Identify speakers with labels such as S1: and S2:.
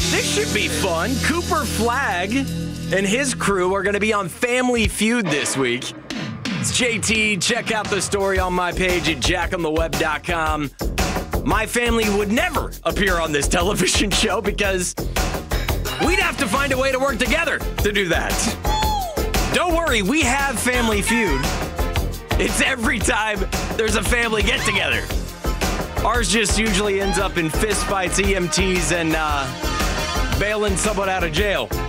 S1: This should be fun. Cooper Flagg and his crew are going to be on Family Feud this week. It's JT. Check out the story on my page at jackontheweb.com. My family would never appear on this television show because we'd have to find a way to work together to do that. Don't worry, we have Family Feud. It's every time there's a family get-together. Ours just usually ends up in fistfights, EMTs, and bailing someone out of jail.